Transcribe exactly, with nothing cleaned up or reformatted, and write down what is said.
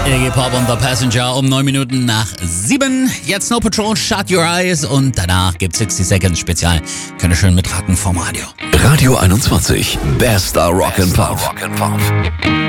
Iggy Pop und The Passenger um neun Minuten nach sieben. Jetzt Snow Patrol, Shut Your Eyes und danach gibt's sechzig Seconds Spezial. Könnt ihr schön mitracken vom Radio. Radio einundzwanzig, bester Rock and Pop.